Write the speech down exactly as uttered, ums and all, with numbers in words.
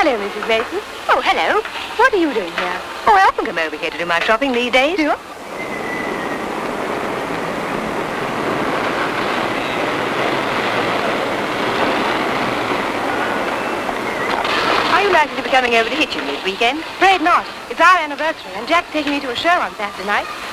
Hello, Missus Mason. Oh, hello. What are you doing here? Oh, I often come over here to do my shopping these days. Do you? Are you likely to be coming over to Hitchin this weekend? Afraid not. It's our anniversary, and Jack's taking me to a show on Saturday night.